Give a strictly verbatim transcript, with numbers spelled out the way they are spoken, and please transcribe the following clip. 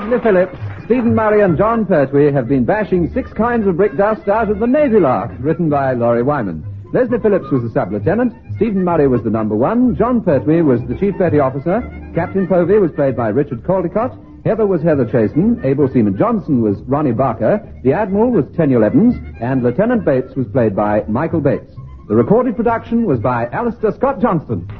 Leslie Phillips, Stephen Murray and John Pertwee have been bashing Six Kinds of Brick Dust out of the Navy Lark, written by Laurie Wyman. Leslie Phillips was the sub-lieutenant, Stephen Murray was the number one, John Pertwee was the chief petty officer, Captain Povey was played by Richard Caldecott, Heather was Heather Chasen, Able Seaman Johnson was Ronnie Barker, the Admiral was Tenniel Evans, and Lieutenant Bates was played by Michael Bates. The recorded production was by Alistair Scott Johnston.